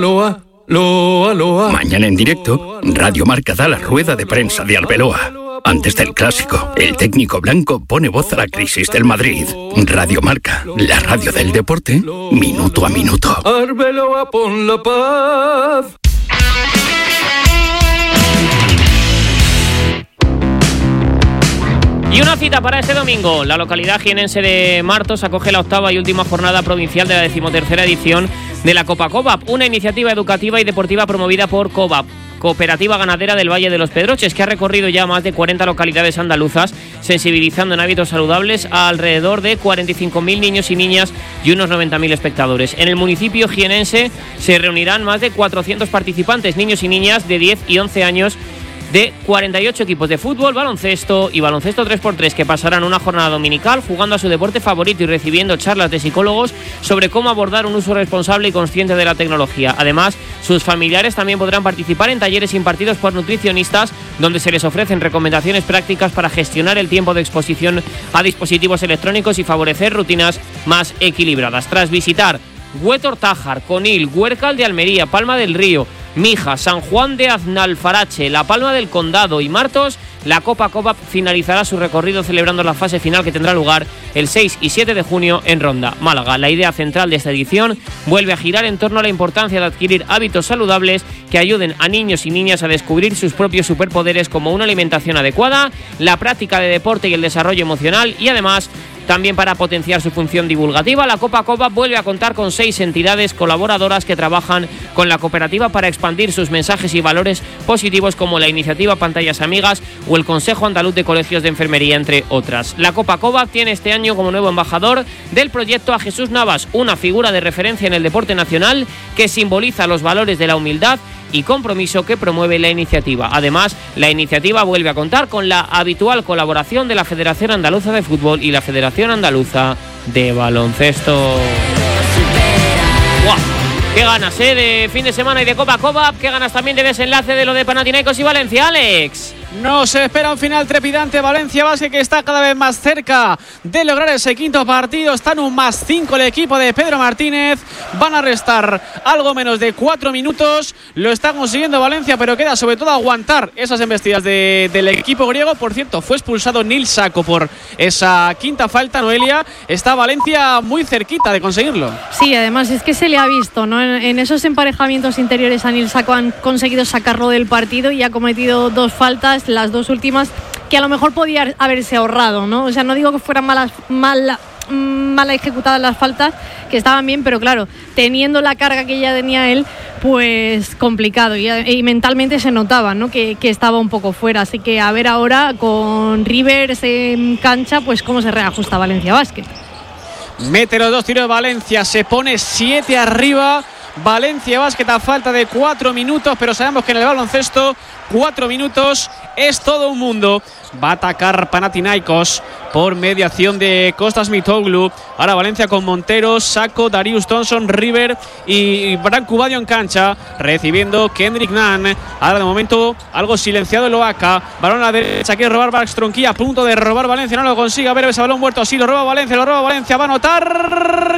Loa, loa, loa. Mañana en directo, Radio Marca da la rueda de prensa de Arbeloa. Antes del clásico, el técnico blanco pone voz a la crisis del Madrid. Radio Marca, la radio del deporte, minuto a minuto. Arbeloa, pon la paz. Y una cita para este domingo. La localidad jienense de Martos acoge la octava y última jornada provincial de la 13ª edición de la Copa COVAP, una iniciativa educativa y deportiva promovida por COVAP, Cooperativa Ganadera del Valle de los Pedroches, que ha recorrido ya más de 40 localidades andaluzas, sensibilizando en hábitos saludables a alrededor de 45.000 niños y niñas y unos 90.000 espectadores. En el municipio jienense se reunirán más de 400 participantes, niños y niñas de 10 y 11 años, de 48 equipos de fútbol, baloncesto y baloncesto 3x3 que pasarán una jornada dominical jugando a su deporte favorito y recibiendo charlas de psicólogos sobre cómo abordar un uso responsable y consciente de la tecnología. Además, sus familiares también podrán participar en talleres impartidos por nutricionistas donde se les ofrecen recomendaciones prácticas para gestionar el tiempo de exposición a dispositivos electrónicos y favorecer rutinas más equilibradas. Tras visitar Huétor-Tájar, Conil, Huércal de Almería, Palma del Río, Mija, San Juan de Aznalfarache, La Palma del Condado y Martos, la Copa COVAP finalizará su recorrido celebrando la fase final que tendrá lugar el 6 y 7 de junio en Ronda, Málaga. La idea central de esta edición vuelve a girar en torno a la importancia de adquirir hábitos saludables que ayuden a niños y niñas a descubrir sus propios superpoderes, como una alimentación adecuada, la práctica de deporte y el desarrollo emocional, y además también para potenciar su función divulgativa. La Copa COVAP vuelve a contar con 6 entidades colaboradoras que trabajan con la cooperativa para expandir sus mensajes y valores positivos, como la iniciativa Pantallas Amigas o el Consejo Andaluz de Colegios de Enfermería, entre otras. La Copa COVAP tiene este año como nuevo embajador del proyecto a Jesús Navas, una figura de referencia en el deporte nacional que simboliza los valores de la humildad y compromiso que promueve la iniciativa. Además, la iniciativa vuelve a contar con la habitual colaboración de la Federación Andaluza de Fútbol y la Federación Andaluza de Baloncesto. ¡Guau! ¡Qué ganas, de fin de semana y de Copa COVAP! ¡Qué ganas también de desenlace de lo de Panathinaikos y Valencia, Alex! Nos espera un final trepidante. Valencia Basket, que está cada vez más cerca de lograr ese quinto partido. Está en un +5 el equipo de Pedro Martínez. Van a restar algo menos de 4 minutos. Lo está consiguiendo Valencia, pero queda sobre todo aguantar esas embestidas del equipo griego. Por cierto, fue expulsado Nil Sako por esa quinta falta, Noelia. Está Valencia muy cerquita de conseguirlo. Sí, además es que se le ha visto, ¿no? En esos emparejamientos interiores a Nil Sako han conseguido sacarlo del partido y ha cometido 2 faltas, las 2 últimas que a lo mejor podía haberse ahorrado, ¿no? O sea, no digo que fueran mal ejecutadas las faltas, que estaban bien, pero claro, teniendo la carga que ya tenía él, pues complicado, y mentalmente se notaba, ¿no? que estaba un poco fuera. Así que a ver ahora con Rivers en cancha, pues cómo se reajusta Valencia Basket. Mete los 2 tiros de Valencia, se pone 7 arriba Valencia Basket a falta de 4 minutos, pero sabemos que en el baloncesto 4 minutos es todo un mundo. Va a atacar Panathinaikos por mediación de Kostas Mitoglu. Ahora Valencia con Montero, Sako, Darius Thompson, River y Branko Badio en cancha, recibiendo Kendrick Nunn. Ahora de momento algo silenciado el Oaca. Balón a la derecha, quiere robar Backstronquía, a punto de robar Valencia, no lo consigue. A ver ese balón muerto, sí, lo roba Valencia, va a anotar.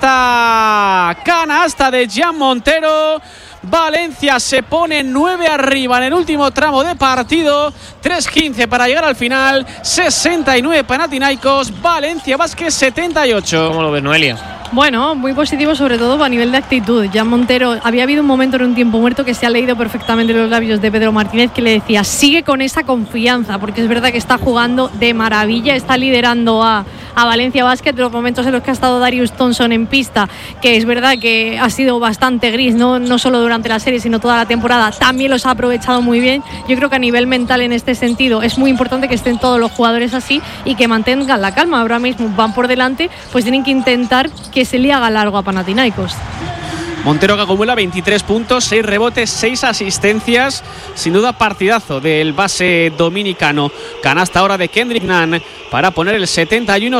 Canasta de Jan Montero. Valencia se pone 9 arriba en el último tramo de partido. 3:15 para llegar al final. 69 Panathinaikos, Valencia Basket 78. ¿Cómo lo ves, Noelia? Bueno, muy positivo, sobre todo a nivel de actitud. Jan Montero, había habido un momento en un tiempo muerto que se ha leído perfectamente los labios de Pedro Martínez, que le decía, sigue con esa confianza, porque es verdad que está jugando de maravilla, está liderando a Valencia Basket. Los momentos en los que ha estado Darius Thompson en pista, que es verdad que ha sido bastante gris, no solo durante la serie, sino toda la temporada, también los ha aprovechado muy bien. Yo creo que a nivel mental, en este sentido, es muy importante que estén todos los jugadores así y que mantengan la calma. Ahora mismo van por delante, pues tienen que intentar que se le haga largo a Panathinaikos. Montero, que acumula 23 puntos, 6 rebotes, 6 asistencias. Sin duda partidazo del base dominicano. Canasta ahora de Kendrick Nunn para poner el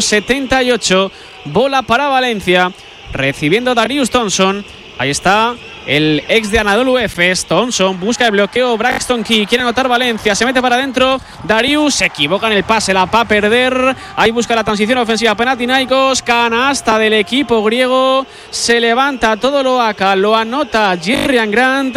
71-78. Bola para Valencia, recibiendo Darius Thompson. Ahí está el ex de Anadolu Efes. Thompson busca el bloqueo. Braxton Key quiere anotar Valencia. Se mete para adentro. Darius se equivoca en el pase. La va a perder. Ahí busca la transición ofensiva Panathinaikos. Canasta del equipo griego. Se levanta todo lo acá. Lo anota Jerian Grant.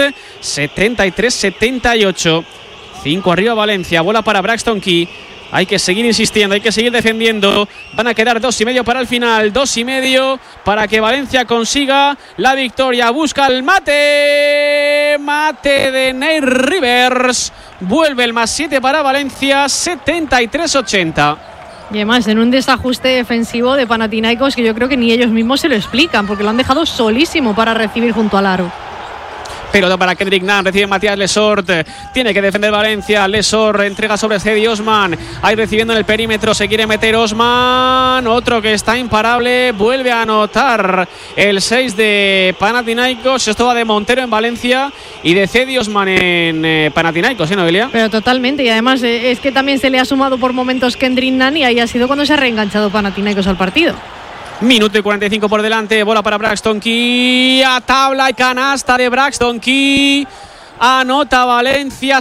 73-78. 5 arriba Valencia. Bola para Braxton Key. Hay que seguir insistiendo, hay que seguir defendiendo. Van a quedar 2,5 para el final. 2,5 para que Valencia consiga la victoria. Busca el mate. Mate de Nate Rivers. Vuelve el +7 para Valencia. 73-80. Y además en un desajuste defensivo de Panathinaikos que yo creo que ni ellos mismos se lo explican, porque lo han dejado solísimo para recibir junto al aro. Pelota para Kendrick Nunn, recibe Matías Lesort, tiene que defender Valencia. Lesort entrega sobre Cedi Osman, ahí recibiendo en el perímetro, se quiere meter Osman, otro que está imparable, vuelve a anotar el 6 de Panathinaikos. Esto va de Montero en Valencia y de Cedi Osman en Panathinaikos, ¿sí, Noelia? Pero totalmente, y además es que también se le ha sumado por momentos Kendrick Nunn y ahí ha sido cuando se ha reenganchado Panathinaikos al partido. Minuto y 45 por delante. Bola para Braxton Key. A tabla y canasta de Braxton Key. Anota Valencia.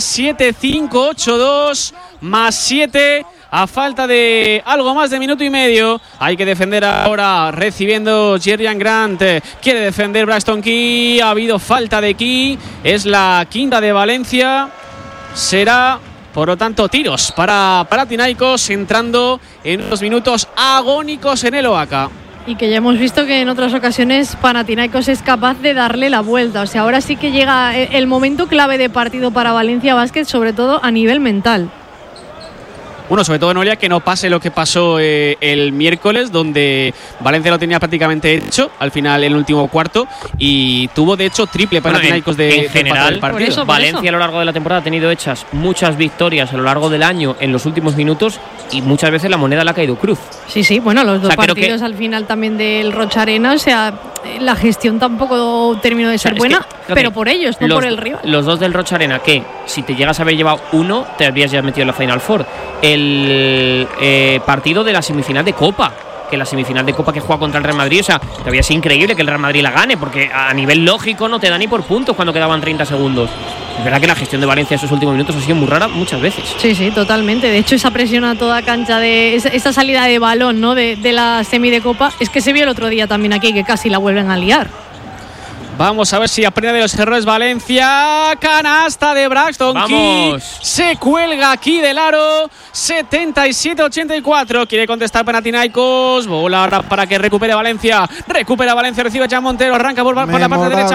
7-5-8-2. +7. A falta de algo más de minuto y medio. Hay que defender ahora. Recibiendo Jerian Grant. Quiere defender Braxton Key. Ha habido falta de Key. Es la quinta de Valencia. Será, por lo tanto, tiros para Panathinaikos, entrando en unos minutos agónicos en el Oaca. Y que ya hemos visto que en otras ocasiones Panathinaikos es capaz de darle la vuelta. O sea, ahora sí que llega el momento clave de partido para Valencia Basket, sobre todo a nivel mental. Bueno, sobre todo, Noelia, que no pase lo que pasó el miércoles, donde Valencia lo tenía prácticamente hecho al final, en el último cuarto, y tuvo de hecho triple Panathinaikos en general. Por eso, Valencia a lo largo de la temporada ha tenido hechas muchas victorias a lo largo del año en los últimos minutos, y muchas veces la moneda le ha caído cruz. Sí, bueno, los dos partidos al final también del Rocha Arena, o sea, la gestión tampoco terminó de ser buena, pero por ellos, no por el rival. Los dos del Rocha Arena, que si te llegas a haber llevado uno, te habrías ya metido en la Final Four. El partido de la semifinal de Copa, que la semifinal de Copa que juega contra el Real Madrid, o sea, todavía es increíble que el Real Madrid la gane, porque a nivel lógico no te da ni por puntos cuando quedaban 30 segundos. Es verdad que la gestión de Valencia esos últimos minutos ha sido muy rara muchas veces. Sí, totalmente. De hecho, esa presión a toda cancha, de esa salida de balón, ¿no?, de la semi de Copa, es que se vio el otro día también aquí, que casi la vuelven a liar. Vamos a ver si aprende de los errores Valencia. Canasta de Braxton Key. Se cuelga aquí del aro. 77-84. Quiere contestar Panathinaikos. Bola ahora para que recupere Valencia. Recupera Valencia. Recibe Jan Montero. Arranca por la parte derecha.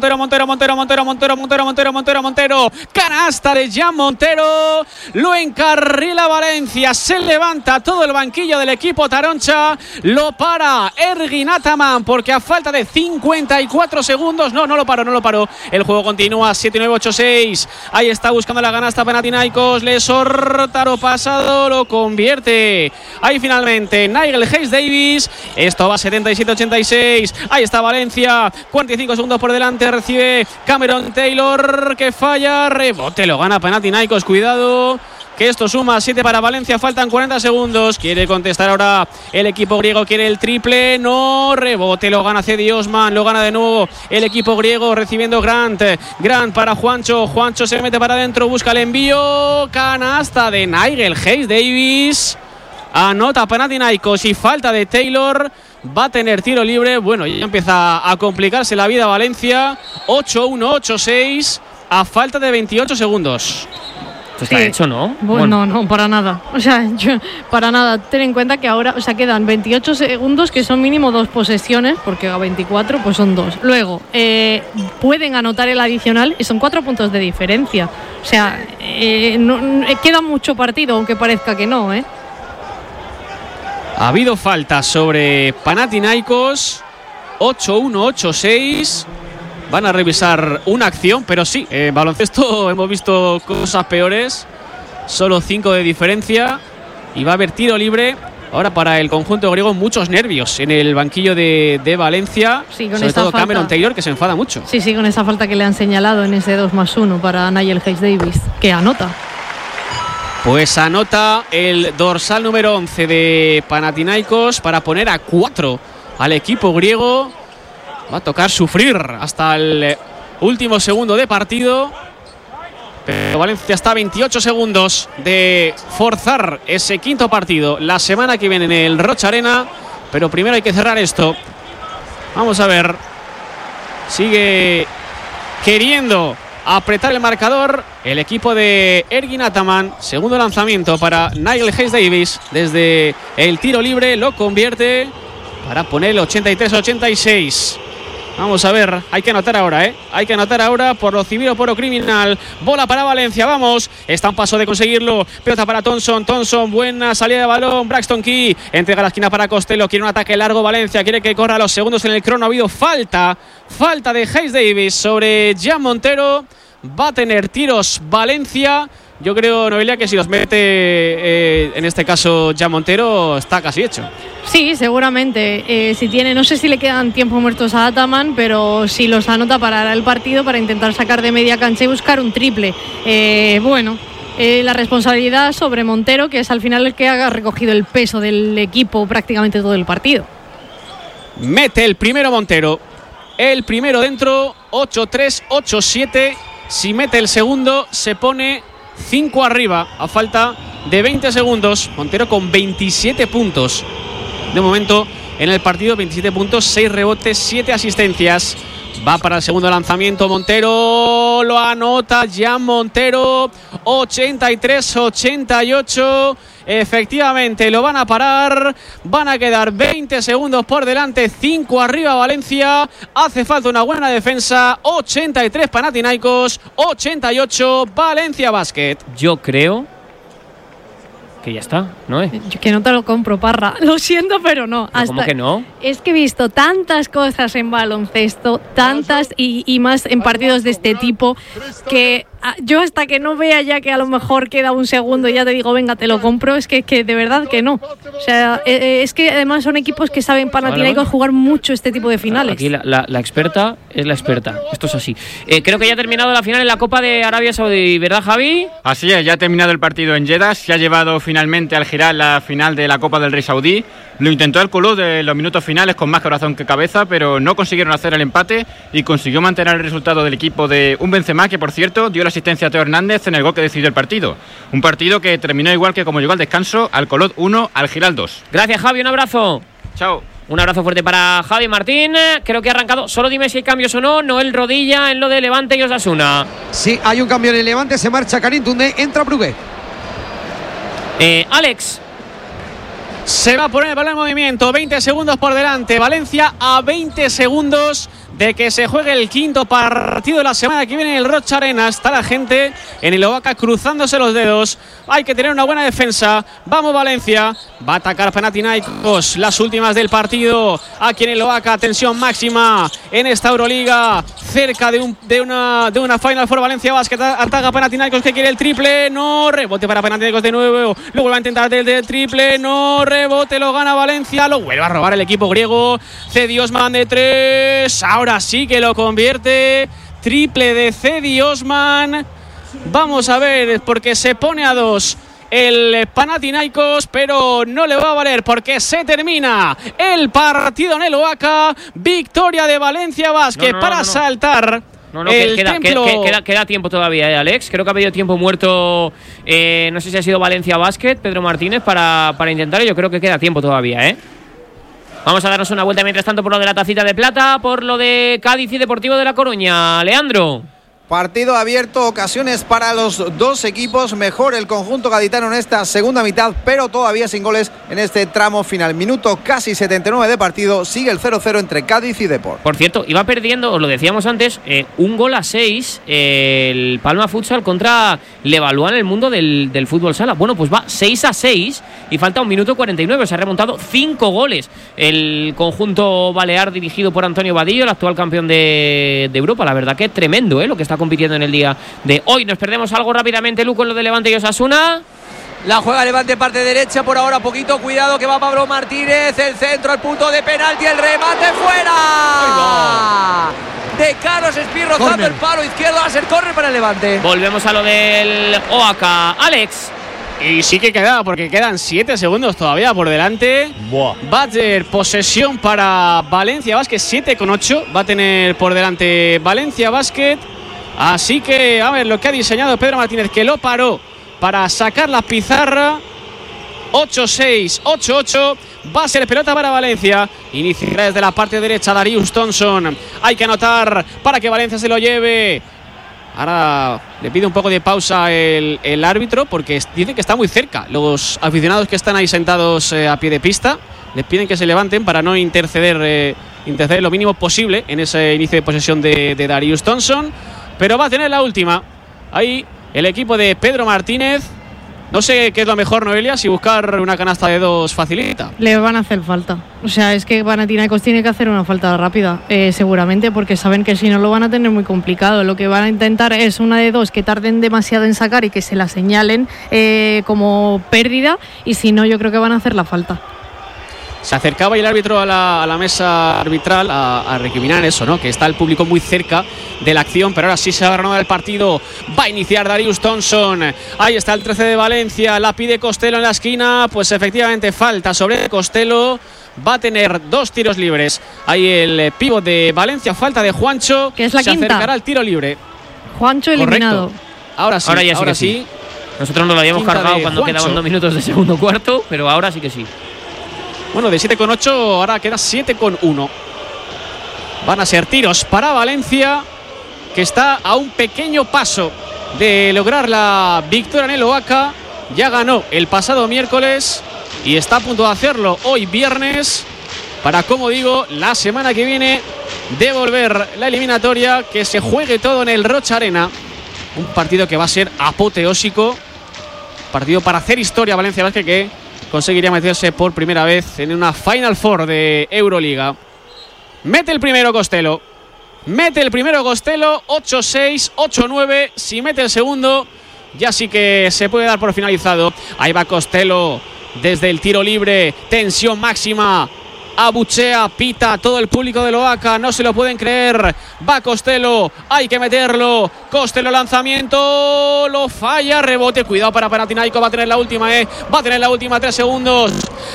Montero. Canasta de Jan Montero. Lo encarrila Valencia. Se levanta todo el banquillo del equipo taroncha. Lo para Ergin Ataman, porque a falta de 54 segundos. No lo paró. El juego continúa. 7-9-8-6. Ahí está buscando la canasta Panathinaikos. Lesort, taro pasado, lo convierte. Ahí finalmente Nigel Hayes Davis. Esto va 77-86. Ahí está Valencia. 45 segundos por delante. Recibe Cameron Taylor, que falla. Rebote, lo gana Panathinaikos. Cuidado, que esto suma 7 para Valencia. Faltan 40 segundos. Quiere contestar ahora el equipo griego. Quiere el triple. No. Rebote, lo gana Cedi Osman. Lo gana de nuevo el equipo griego, recibiendo Grant para Juancho. Juancho se mete para adentro. Busca el envío. Canasta de Nigel Hayes Davis. Anota Panathinaikos y falta de Taylor. Va a tener tiro libre. Bueno, ya empieza a complicarse la vida Valencia. 8-1-8-6 a falta de 28 segundos. Esto está hecho, ¿no? Bueno, no, para nada. O sea, para nada. Ten en cuenta que ahora, o sea, quedan 28 segundos, que son mínimo 2 posesiones, porque a 24 pues son 2. Luego, pueden anotar el adicional y son 4 puntos de diferencia. O sea, queda mucho partido, aunque parezca que no, ¿eh? Ha habido falta sobre Panathinaikos. 8-1-8-6. Van a revisar una acción, pero sí, en baloncesto hemos visto cosas peores. Solo 5 de diferencia. Y va a haber tiro libre ahora para el conjunto griego. Muchos nervios en el banquillo de Valencia. Sí, con sobre todo falta. Cameron Taylor, que se enfada mucho. Sí, con esa falta que le han señalado en ese 2+1 para Nigel Hayes Davis, que anota. Pues anota el dorsal número 11 de Panathinaikos para poner a 4 al equipo griego. Va a tocar sufrir hasta el último segundo de partido. Pero Valencia está a 28 segundos de forzar ese quinto partido la semana que viene en el Rocha Arena. Pero primero hay que cerrar esto. Vamos a ver. Sigue queriendo apretar el marcador el equipo de Ergin Ataman. Segundo lanzamiento para Nigel Hayes-Davis. Desde el tiro libre lo convierte para poner el 83-86. Vamos a ver, hay que anotar ahora, hay que anotar ahora por lo civil o por lo criminal. Bola para Valencia, vamos. Está a un paso de conseguirlo. Pelota para Thompson, buena salida de balón. Braxton Key entrega la esquina para Costello. Quiere un ataque largo Valencia, quiere que corra los segundos en el crono. Ha habido falta de Hayes-Davis sobre Jan Montero. Va a tener tiros Valencia. Yo creo, Noelia, que si los mete en este caso Jan Montero, está casi hecho. Sí, seguramente. Si tiene, no sé si le quedan tiempos muertos a Ataman, pero si los anota parará el partido para intentar sacar de media cancha y buscar un triple. La responsabilidad sobre Montero, que es al final el que ha recogido el peso del equipo prácticamente todo el partido. Mete el primero Montero. El primero dentro, 8-3, 8-7. Si mete el segundo, se pone 5 arriba a falta de 20 segundos. Montero con 27 puntos de momento en el partido, 27 puntos, 6 rebotes, 7 asistencias. Va para el segundo lanzamiento Montero, lo anota Jan Montero, 83-88. Efectivamente lo van a parar, van a quedar 20 segundos por delante, 5 arriba Valencia. Hace falta una buena defensa, 83 Panathinaikos, 88 Valencia Basket. Yo creo que ya está, ¿no es? Yo que no te lo compro, Parra. Lo siento, pero no. ¿Cómo que no? Es que he visto tantas cosas en baloncesto, tantas y más en partidos de este tipo, que yo hasta que no vea ya que a lo mejor queda un segundo y ya te digo, venga, te lo compro, es que de verdad que no. O sea, es que además son equipos que saben Panathinaikos jugar mucho este tipo de finales. Aquí la experta es la experta. Esto es así. Creo que ya ha terminado la final en la Copa de Arabia Saudí, ¿verdad, Javi? Así es, ya ha terminado el partido en Jeddah. Se ha llevado finalmente al Hilal la final de la Copa del Rey Saudí. Lo intentó el Kulub de los minutos finales con más corazón que cabeza, pero no consiguieron hacer el empate y consiguió mantener el resultado del equipo de un Benzema que, por cierto, dio la asistencia a Teo Hernández en el gol que decidió el partido. Un partido que terminó igual que como llegó al descanso, al Kulub 1, al Hilal 2. Gracias, Javi, un abrazo. Chao. Un abrazo fuerte para Javi Martín. Creo que ha arrancado. Solo dime si hay cambios o no. Noel Rodilla en lo de Levante y Osasuna. Sí, hay un cambio en el Levante. Se marcha Karim Toundé, entra Brugué. Alex. Se va a poner el balón en movimiento, 20 segundos por delante. Valencia a 20 segundos de que se juegue el quinto partido de la semana que viene en el Rocha Arena. Está la gente en el Oaca cruzándose los dedos. Hay que tener una buena defensa. Vamos Valencia. Va a atacar Panathinaikos. Las últimas del partido. Aquí en el Oaca, tensión máxima en esta Euroliga. Cerca de una Final Four. Valencia Basket ataca Panathinaikos que quiere el triple. No, rebote para Panathinaikos de nuevo. Luego va a intentar el triple. No, rebote, lo gana Valencia. Lo vuelve a robar el equipo griego. Cedi Osman de 3. Ahora sí que lo convierte. Triple de Cedi Osman. Vamos a ver, porque se pone a 2 el Panathinaikos, pero no le va a valer porque se termina el partido en el Oaca. Victoria de Valencia Basket para saltar. Queda tiempo todavía, Alex. Creo que ha habido tiempo muerto. No sé si ha sido Valencia Basket, Pedro Martínez, para intentar. Yo creo que queda tiempo todavía, Vamos a darnos una vuelta mientras tanto por lo de la tacita de plata, por lo de Cádiz y Deportivo de La Coruña. Leandro. Partido abierto, ocasiones para los dos equipos. Mejor el conjunto gaditano en esta segunda mitad, pero todavía sin goles en este tramo final. Minuto casi 79 de partido. Sigue el 0-0 entre Cádiz y Depor. Por cierto, iba perdiendo, os lo decíamos antes, 1-6 el Palma Futsal contra Levallois en el mundo del fútbol sala. Bueno, pues va 6-6 y falta 1 minuto 49. Se ha remontado 5 goles el conjunto balear dirigido por Antonio Vadillo, el actual campeón de Europa. La verdad que es tremendo, lo que está compitiendo en el día de hoy. Nos perdemos algo rápidamente, Luco, en lo de Levante y Osasuna. La juega Levante parte derecha, por ahora poquito cuidado que va Pablo Martínez, el centro al punto de penalti, el remate fuera de Carlos Espí rozando el palo izquierdo, va a ser córner para el Levante. Volvemos a lo del Oaca. Alex. Y sí que queda, porque quedan 7 segundos todavía por delante. Va a tener posesión para Valencia Basket, 7,8. Va a tener por delante Valencia Basket. Así que, a ver lo que ha diseñado Pedro Martínez, que lo paró para sacar la pizarra. 8-6, 8-8. Va a ser pelota para Valencia. Iniciará desde la parte derecha Darius Thompson. Hay que anotar para que Valencia se lo lleve. Ahora le pide un poco de pausa el árbitro, porque dice que está muy cerca. Los aficionados que están ahí sentados a pie de pista les piden que se levanten para no interceder lo mínimo posible en ese inicio de posesión de Darius Thompson. Pero va a tener la última. Ahí el equipo de Pedro Martínez. No sé qué es lo mejor, Noelia, si buscar una canasta de 2 facilita. Le van a hacer falta. O sea, es que Panathinaikos tiene que hacer una falta rápida, seguramente, porque saben que si no lo van a tener muy complicado. Lo que van a intentar es una de 2 que tarden demasiado en sacar y que se la señalen como pérdida, y si no, yo creo que van a hacer la falta. Se acercaba el árbitro a la mesa arbitral a recriminar eso, ¿no? Que está el público muy cerca de la acción, pero ahora sí se va a reanudar el partido. Va a iniciar Darius Thompson. Ahí está el 13 de Valencia. La pide Costello en la esquina. Pues efectivamente falta sobre Costello. Va a tener 2 tiros libres. Ahí el pívot de Valencia. Falta de Juancho. Que es la quinta. Se acercará al tiro libre. Juancho eliminado. Correcto. Ahora sí. Ahora sí. Nosotros nos lo habíamos cargado cuando quedaban 2 minutos de segundo cuarto, pero ahora sí que sí. Bueno, de 7,8 ahora queda 7,1. Van a ser tiros para Valencia, que está a un pequeño paso de lograr la victoria en el Oaca. Ya ganó el pasado miércoles y está a punto de hacerlo hoy viernes, para, como digo, la semana que viene devolver la eliminatoria, que se juegue todo en el Rocha Arena. Un partido que va a ser apoteósico, partido para hacer historia. Valencia Basket, que conseguiría meterse por primera vez en una Final Four de Euroliga. Mete el primero Costello. 8-6, 8-9. Si mete el segundo, ya sí que se puede dar por finalizado. Ahí va Costello desde el tiro libre. Tensión máxima. Abuchea, pita todo el público de Oaca, no se lo pueden creer. Va Costello, hay que meterlo. Costello, lanzamiento, lo falla, rebote. Cuidado para Panathinaikos, va a tener la última, va a tener la última, 3 segundos.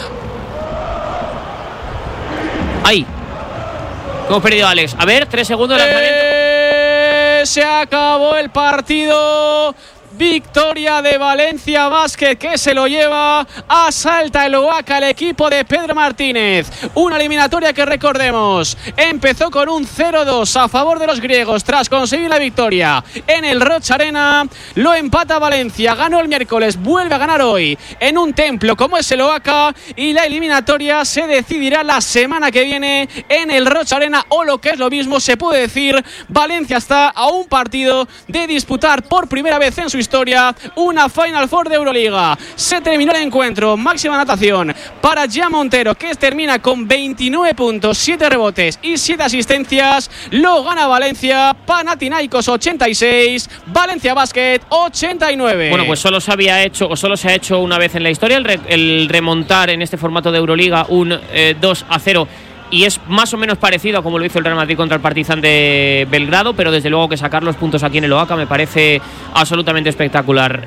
Ahí. Hemos perdido a Alex. A ver, 3 segundos de lanzamiento. Se acabó el partido. Victoria de Valencia Basket, que se lo lleva. Asalta el Oaca el equipo de Pedro Martínez. Una eliminatoria que, recordemos, empezó con un 0-2 a favor de los griegos tras conseguir la victoria en el Rocha Arena. Lo empata Valencia, ganó el miércoles, vuelve a ganar hoy en un templo como es el Oaca, y la eliminatoria se decidirá la semana que viene en el Rocha Arena, o lo que es lo mismo, se puede decir, Valencia está a un partido de disputar por primera vez en su historia una Final Four de Euroliga. Se terminó el encuentro, máxima anotación para Jan Montero, que termina con 29 puntos, 7 rebotes y 7 asistencias. Lo gana Valencia. Panathinaikos 86, Valencia Basket 89. Bueno, pues solo se ha hecho una vez en la historia el remontar en este formato de Euroliga un 2-0. Y es más o menos parecido a como lo hizo el Real Madrid contra el Partizan de Belgrado, pero desde luego que sacar los puntos aquí en el Oaca me parece absolutamente espectacular.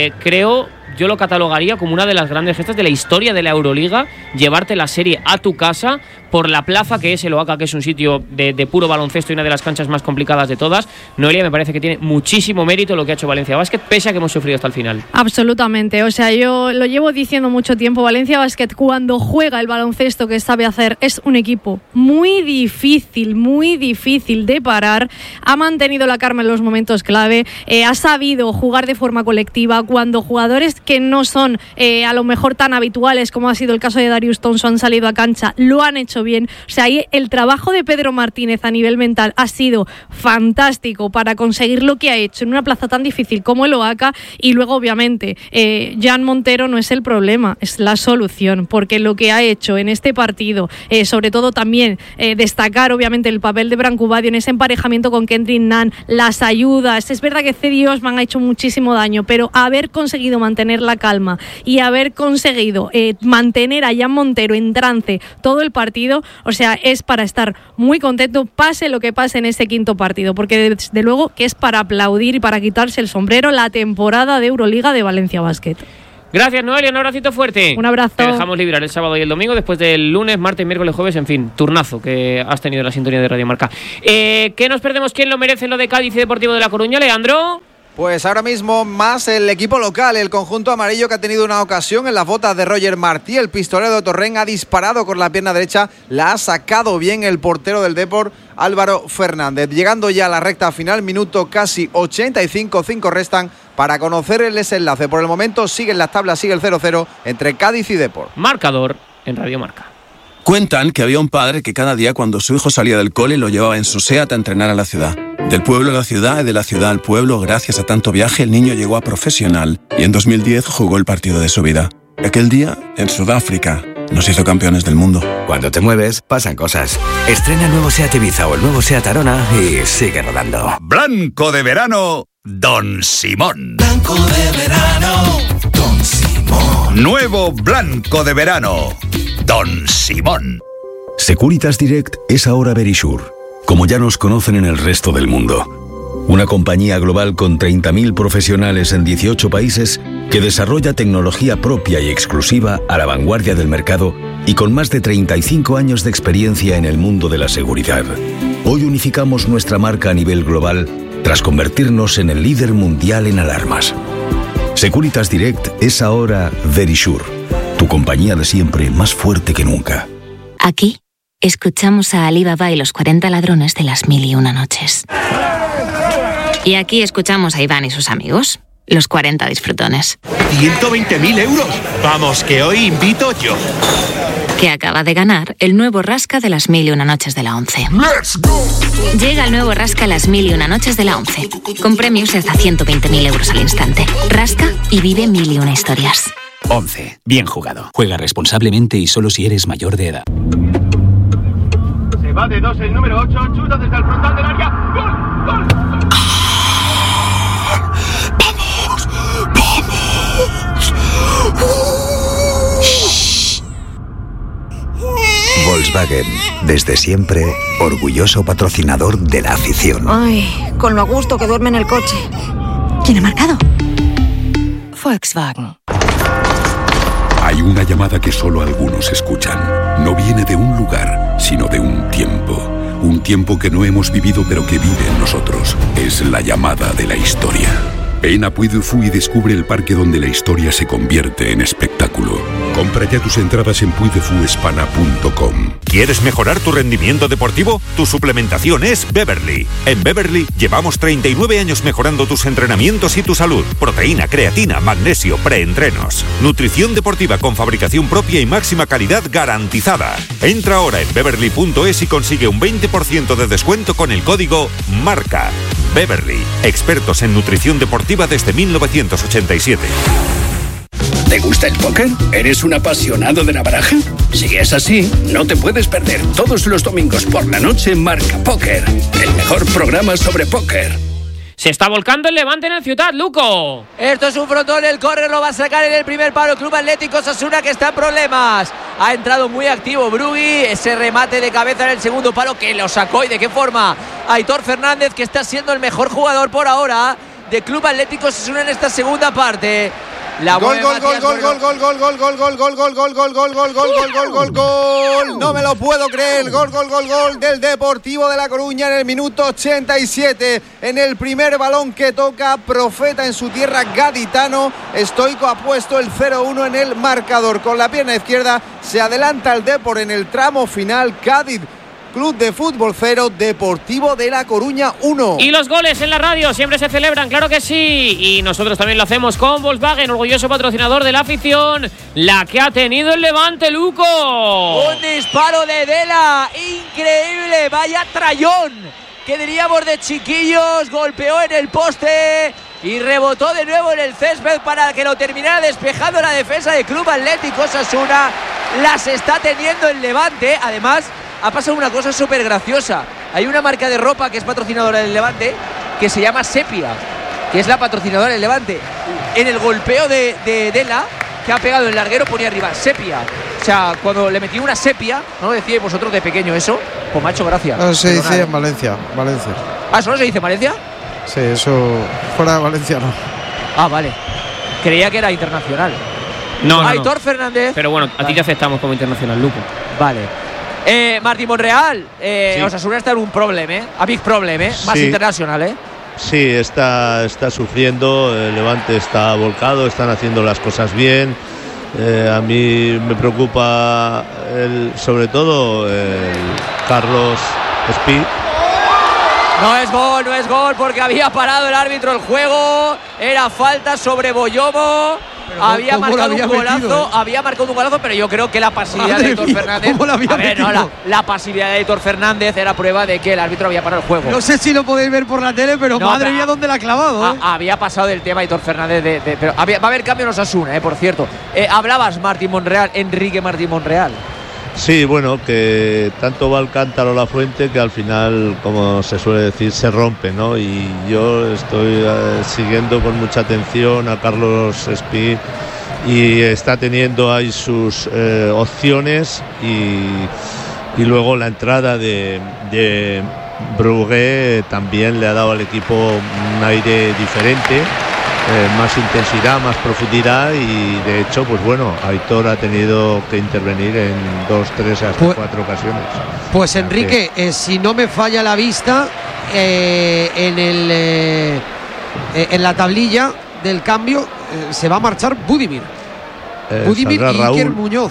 Yo lo catalogaría como una de las grandes gestas de la historia de la Euroliga, llevarte la serie a tu casa por la plaza que es el Oaca, que es un sitio de puro baloncesto y una de las canchas más complicadas de todas. Noelia, me parece que tiene muchísimo mérito lo que ha hecho Valencia Basket, pese a que hemos sufrido hasta el final. Absolutamente, o sea, yo lo llevo diciendo mucho tiempo. Valencia Basket, cuando juega el baloncesto que sabe hacer, es un equipo muy difícil de parar. Ha mantenido la calma en los momentos clave, ha sabido jugar de forma colectiva cuando jugadores que no son a lo mejor tan habituales, como ha sido el caso de Darius Thompson, han salido a cancha, lo han hecho bien. O sea, ahí el trabajo de Pedro Martínez a nivel mental ha sido fantástico para conseguir lo que ha hecho en una plaza tan difícil como el Oaca. Y luego, obviamente, Jan Montero no es el problema, es la solución, porque lo que ha hecho en este partido, sobre todo también destacar obviamente el papel de Branko Badio en ese emparejamiento con Kendrick Nunn, las ayudas. Es verdad que Cedi Osman ha hecho muchísimo daño, pero haber conseguido mantener la calma y haber conseguido mantener a Jan Montero en trance todo el partido, o sea, es para estar muy contento, pase lo que pase en ese quinto partido, porque desde luego que es para aplaudir y para quitarse el sombrero la temporada de Euroliga de Valencia Basket. Gracias, Noelia, un abracito fuerte. Un abrazo. Te dejamos librar el sábado y el domingo, después del lunes, martes, miércoles, jueves, en fin, turnazo que has tenido en la sintonía de Radio Marca. ¿Qué nos perdemos? ¿Quién lo merece lo de Cádiz y Deportivo de La Coruña, Leandro? Pues ahora mismo más el equipo local, el conjunto amarillo, que ha tenido una ocasión en las botas de Roger Martí. El pistolero de Torrent ha disparado con la pierna derecha, la ha sacado bien el portero del Depor, Álvaro Fernández. Llegando ya a la recta final, minuto casi 85, 5 restan para conocer el desenlace. Por el momento sigue en las tablas, sigue el 0-0 entre Cádiz y Depor. Marcador en Radio Marca. Cuentan que había un padre que cada día cuando su hijo salía del cole lo llevaba en su SEAT a entrenar a la ciudad. Del pueblo a la ciudad y de la ciudad al pueblo, gracias a tanto viaje, el niño llegó a profesional y en 2010 jugó el partido de su vida. Aquel día, en Sudáfrica, nos hizo campeones del mundo. Cuando te mueves, pasan cosas. Estrena el nuevo SEAT Ibiza o el nuevo SEAT Arona y sigue rodando. Blanco de verano, Don Simón. Blanco de verano, Don Simón. Nuevo blanco de verano, Don Simón. Securitas Direct es ahora Verisure, como ya nos conocen en el resto del mundo. Una compañía global con 30.000 profesionales en 18 países que desarrolla tecnología propia y exclusiva a la vanguardia del mercado y con más de 35 años de experiencia en el mundo de la seguridad. Hoy unificamos nuestra marca a nivel global tras convertirnos en el líder mundial en alarmas. Securitas Direct es ahora Verisure, tu compañía de siempre más fuerte que nunca. Aquí escuchamos a Ali Baba y los 40 ladrones de las 1001 noches. Y aquí escuchamos a Iván y sus amigos, los 40 disfrutones. 120.000 euros. Vamos, que hoy invito yo. Que acaba de ganar el nuevo Rasca de las 1001 noches de la 11. ¡Let's go! Llega el nuevo Rasca las 1001 noches de la 11, con premios de hasta 120.000 euros al instante. Rasca y vive 1001 historias. 11. Bien jugado. Juega responsablemente y solo si eres mayor de edad. Se va de 2 el número 8, chuta desde el frontal del área. ¡Gol! ¡Gol! ¡Vamos! ¡Vamos! Volkswagen, desde siempre, orgulloso patrocinador de la afición. Ay, con lo a gusto que duerme en el coche. ¿Quién ha marcado? Volkswagen. Hay una llamada que solo algunos escuchan. No viene de un lugar, sino de un tiempo. Un tiempo que no hemos vivido pero que vive en nosotros. Es la llamada de la historia. Ven a Puy du Fou y descubre el parque donde la historia se convierte en espectáculo. Compra ya tus entradas en puydefouespana.com. ¿Quieres mejorar tu rendimiento deportivo? Tu suplementación es Beverly. En Beverly llevamos 39 años mejorando tus entrenamientos y tu salud. Proteína, creatina, magnesio, preentrenos. Nutrición deportiva con fabricación propia y máxima calidad garantizada. Entra ahora en beverly.es y consigue un 20% de descuento con el código MARCA. Beverly, expertos en nutrición deportiva desde 1987. ¿Te gusta el póker? ¿Eres un apasionado de la baraja? Si es así, no te puedes perder todos los domingos por la noche Marca Póker, el mejor programa sobre póker. Se está volcando el Levante en el Ciutat, Luco. Esto es un frontón, el córner lo va a sacar en el primer palo el Club Atlético Osasuna, que está en problemas. Ha entrado muy activo Brugui, ese remate de cabeza en el segundo palo que lo sacó, y de qué forma. Aitor Fernández, que está siendo el mejor jugador por ahora de Club Atlético Osasuna en esta segunda parte. Gol. No me lo puedo creer. Gol del Deportivo de La Coruña en el minuto 87. En el primer balón que toca, profeta en su tierra gaditano. Stoico ha puesto el 0-1 en el marcador. Con la pierna izquierda se adelanta el Depor en el tramo final. Cádiz Club de Fútbol 0, Deportivo de La Coruña 1. Y los goles en la radio siempre se celebran, claro que sí. Y nosotros también lo hacemos con Volkswagen, orgulloso patrocinador de la afición. La que ha tenido el Levante, Luco. Un disparo de Dela, increíble, vaya trayón. ¿Qué diríamos de chiquillos? Golpeó en el poste y rebotó de nuevo en el césped para que lo terminara despejando la defensa del Club Atlético Osasuna. Las está teniendo el Levante, además. Ha pasado una cosa súper graciosa. Hay una marca de ropa que es patrocinadora del Levante, que se llama Sepia, que es la patrocinadora del Levante. En el golpeo de Dela, que ha pegado el larguero, ponía arriba Sepia. O sea, cuando le metí una sepia, ¿no decíais vosotros de pequeño eso? Pues me ha hecho gracia. No, se dice en Valencia. ¿Ah, solo se dice en Valencia? Sí, eso fuera de Valencia no. Ah, vale. Creía que era internacional. Aitor Fernández. Pero bueno, a ti te aceptamos como internacional, Luco. Vale. Martín Monreal, Osasuna está en un problema, a big problem, más internacional, Sí, está sufriendo, el Levante está volcado, están haciendo las cosas bien. A mí me preocupa sobre todo el Carlos Espí. No es gol porque había parado el árbitro el juego, era falta sobre Boyomo. Había marcado un golazo, pero yo creo que la pasividad de Aitor Fernández. La pasividad de Aitor Fernández era prueba de que el árbitro había parado el juego. No sé si lo podéis ver por la tele, pero madre mía, ¿dónde la ha clavado? Había pasado del tema Aitor Fernández pero va a haber cambio en Osasuna, por cierto. Hablabas Enrique Martín Monreal. Sí, bueno, que tanto va el cántaro a la fuente que al final, como se suele decir, se rompe, ¿no? Y yo estoy siguiendo con mucha atención a Carlos Espí y está teniendo ahí sus opciones y luego la entrada de Brugué también le ha dado al equipo un aire diferente. Más intensidad, más profundidad y de hecho, pues bueno, Aitor ha tenido que intervenir en 2, 3 hasta 4 ocasiones. Pues Enrique, si no me falla la vista, en la tablilla del cambio se va a marchar Budimir y Iker Muñoz.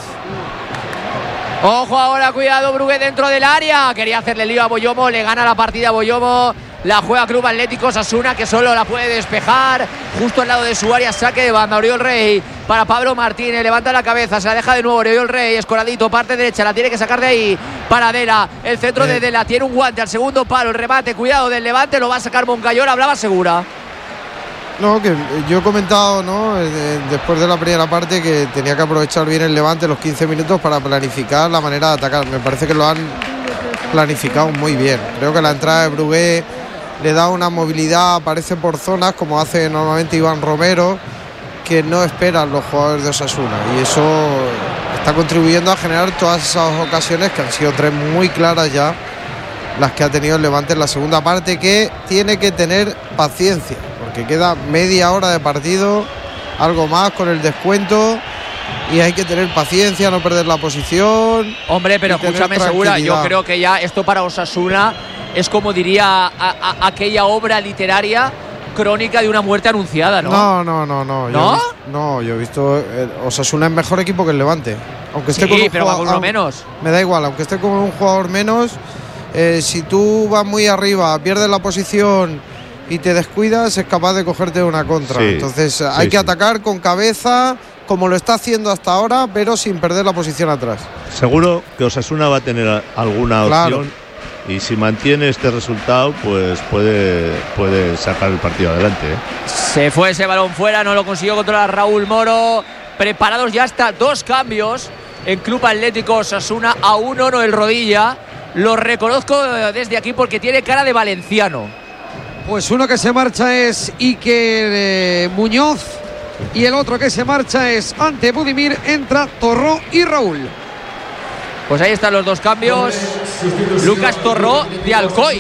Ojo ahora, cuidado, Brugué dentro del área, quería hacerle lío a Boyomo, le gana la partida a Boyomo. La juega Club Atlético Osasuna, que solo la puede despejar justo al lado de su área. Saque de banda, Oriol Rey para Pablo Martínez, levanta la cabeza, se la deja de nuevo Oriol Rey, escoradito, parte derecha, la tiene que sacar de ahí para Dela, el centro de Dela, tiene un guante al segundo palo, el remate, cuidado del Levante, lo va a sacar Moncayola, hablaba Segura. No, que yo he comentado, ¿no? Después de la primera parte, que tenía que aprovechar bien el Levante los 15 minutos para planificar la manera de atacar. Me parece que lo han planificado muy bien. Creo que la entrada de Brugué le da una movilidad, aparece por zonas, como hace normalmente Iván Romero, que no esperan los jugadores de Osasuna, y eso está contribuyendo a generar todas esas ocasiones, que han sido 3 muy claras ya las que ha tenido el Levante en la segunda parte, que tiene que tener paciencia, porque queda media hora de partido, algo más con el descuento, y hay que tener paciencia, no perder la posición. Hombre, pero escúchame, Segura, yo creo que ya esto para Osasuna es, como diría aquella obra literaria, crónica de una muerte anunciada, ¿no? No, yo he visto Osasuna es mejor equipo que el Levante, aunque esté con un pero jugador, va con uno menos. Me da igual, aunque esté con un jugador menos, si tú vas muy arriba, pierdes la posición y te descuidas, es capaz de cogerte una contra. Entonces hay que atacar con cabeza, como lo está haciendo hasta ahora, pero sin perder la posición atrás. Seguro que Osasuna va a tener alguna opción. Y si mantiene este resultado, pues puede sacar el partido adelante. Se fue ese balón fuera, no lo consiguió controlar Raúl Moro. Preparados ya hasta 2 cambios en Club Atlético Osasuna. A uno no el Rodilla. Lo reconozco desde aquí porque tiene cara de valenciano. Pues uno que se marcha es Iker Muñoz y el otro que se marcha es ante Budimir. Entra Torró y Raúl. Pues ahí están los 2 cambios. Lucas Torró de Alcoy.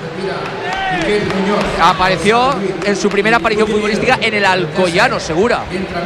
Apareció en su primera aparición futbolística en el Alcoyano, Segura.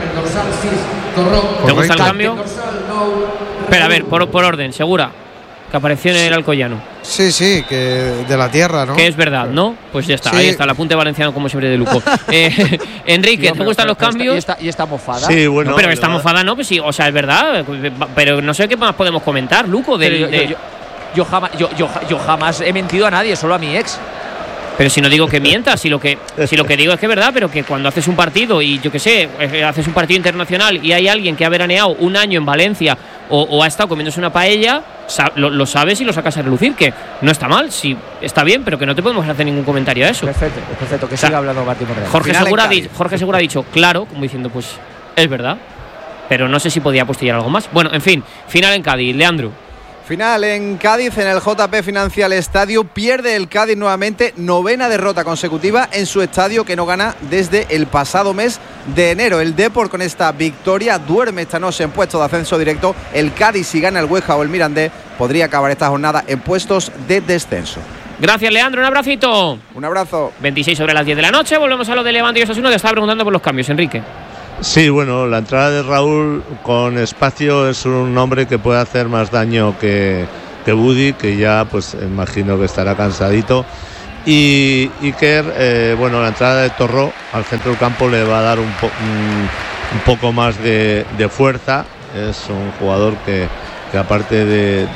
¿Te gusta el cambio? Espera, a ver, por orden, Segura. Que apareció en el Alcoyano. Sí, que de la tierra, ¿no? Que es verdad, ¿no? Pues ya está, ahí está el apunte valenciano, como siempre, de Luco. Enrique, ¿te gustan los cambios? ¿Y esta mofada? Sí, bueno. No, pero esta mofada no, pues sí, o sea, es verdad. Pero no sé qué más podemos comentar, Luco. Yo jamás he mentido a nadie, solo a mi ex. Pero si no digo que mientas, si lo que digo es que es verdad, pero que cuando haces un partido y yo qué sé, haces un partido internacional y hay alguien que ha veraneado un año en Valencia o ha estado comiéndose una paella, lo sabes y lo sacas a relucir, que no está mal, sí, está bien, pero que no te podemos hacer ningún comentario a eso. Perfecto, que siga hablando Martín Moreno. Jorge Segura ha dicho claro, como diciendo, pues es verdad, pero no sé si podía apostillar algo más. Bueno, en fin, final en Cádiz, Leandro. Final en Cádiz, en el JP Financial Estadio. Pierde el Cádiz nuevamente, 9ª derrota consecutiva en su estadio, que no gana desde el pasado mes de enero. El Depor, con esta victoria, duerme esta noche en puestos de ascenso directo. El Cádiz, si gana el Huesca o el Mirandés, podría acabar esta jornada en puestos de descenso. Gracias, Leandro, un abracito. Un abrazo. 26 sobre las 10 de la noche, volvemos a lo de Levante y Osasuna. Te estaba preguntando por los cambios, Enrique. Sí, bueno, la entrada de Raúl con espacio es un hombre que puede hacer más daño que Budi, que ya pues imagino que estará cansadito. Y Iker, bueno, la entrada de Torró al centro del campo le va a dar un poco más de fuerza. Es un jugador que aparte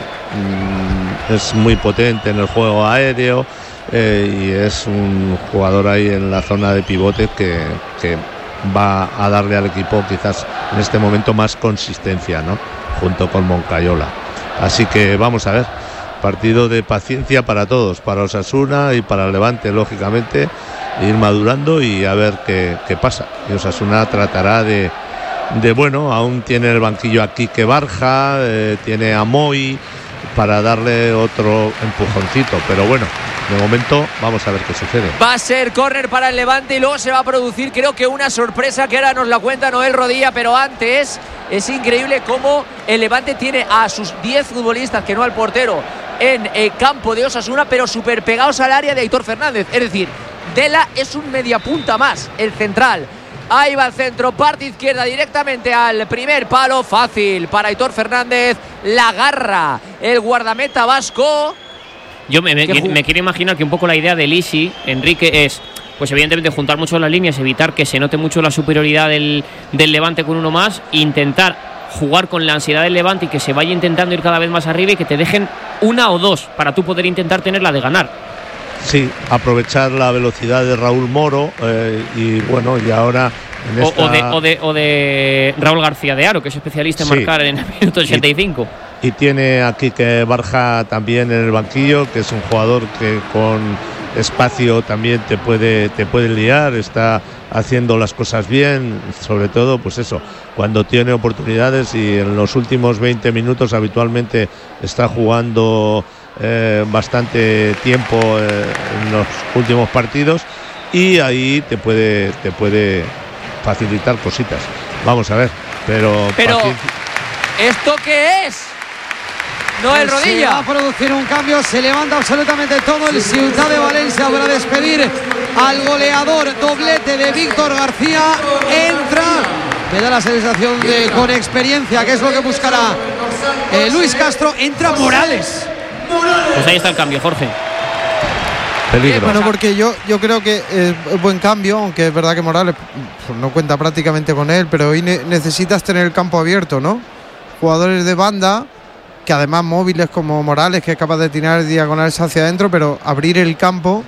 es muy potente en el juego aéreo, y es un jugador ahí en la zona de pivote que va a darle al equipo quizás en este momento más consistencia, ¿no? Junto con Moncayola. Así que vamos a ver, partido de paciencia para todos, para Osasuna y para el Levante, lógicamente, ir madurando y a ver qué pasa. Y Osasuna tratará de bueno, aún tiene el banquillo aquí que Barja, tiene a Moy para darle otro empujoncito, pero bueno, de momento vamos a ver qué sucede. Va a ser córner para el Levante y luego se va a producir, creo que una sorpresa que ahora nos la cuenta Noel Rodilla, pero antes es increíble cómo el Levante tiene a sus 10 futbolistas, que no al portero, en el campo de Osasuna, pero súper pegados al área de Aitor Fernández. Es decir, Dela es un mediapunta más, el central. Ahí va el centro, parte izquierda directamente al primer palo, fácil para Aitor Fernández, la agarra el guardameta vasco. Yo me quiero imaginar que un poco la idea de Lisi, Enrique, es, pues evidentemente juntar mucho las líneas, evitar que se note mucho la superioridad del Levante con uno más, intentar jugar con la ansiedad del Levante y que se vaya intentando ir cada vez más arriba y que te dejen una o dos para tú poder intentar tener la de ganar. Sí, aprovechar la velocidad de Raúl Moro, y bueno, y ahora en esta... o de Raúl García de Aro, que es especialista en marcar en el minuto 85. Y tiene aquí que Barja también en el banquillo, que es un jugador que con espacio también te puede liar, está haciendo las cosas bien, sobre todo pues eso, cuando tiene oportunidades, y en los últimos 20 minutos habitualmente está jugando bastante tiempo en los últimos partidos, y ahí te puede facilitar cositas. Vamos a ver, pero ¿esto qué es? No, el Rodilla. Se va a producir un cambio, se levanta absolutamente todo el Ciutat de Valencia para despedir al goleador, doblete de Víctor García. Entra, me da la sensación de con experiencia, que es lo que buscará Luis Castro. Entra Morales. Pues ahí está el cambio, Jorge. Peligro. Bueno, porque yo creo que es buen cambio, aunque es verdad que Morales pues, no cuenta prácticamente con él, pero hoy necesitas tener el campo abierto, ¿no? Jugadores de banda, que además móviles como Morales, que es capaz de tirar diagonales hacia adentro, pero abrir el campo,